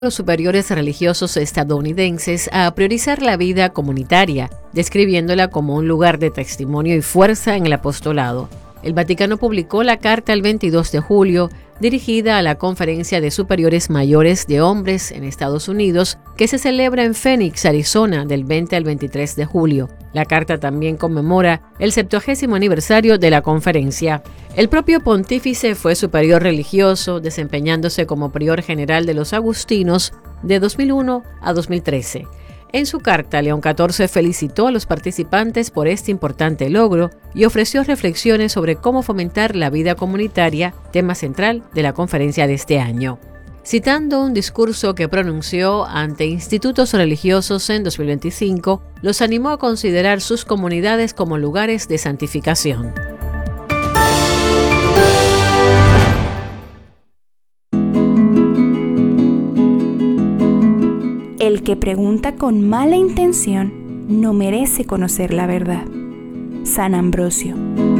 los superiores religiosos estadounidenses a priorizar la vida comunitaria, describiéndola como un lugar de testimonio y fuerza en el apostolado. El Vaticano publicó la carta el 22 de julio, dirigida a la Conferencia de Superiores Mayores de Hombres en Estados Unidos, que se celebra en Phoenix, Arizona, del 20 al 23 de julio. La carta también conmemora el 70º aniversario de la conferencia. El propio pontífice fue superior religioso, desempeñándose como prior general de los agustinos de 2001 a 2013. En su carta, León XIV felicitó a los participantes por este importante logro y ofreció reflexiones sobre cómo fomentar la vida comunitaria, tema central de la conferencia de este año. Citando un discurso que pronunció ante institutos religiosos en 2025, los animó a considerar sus comunidades como lugares de santificación. El que pregunta con mala intención no merece conocer la verdad. San Ambrosio.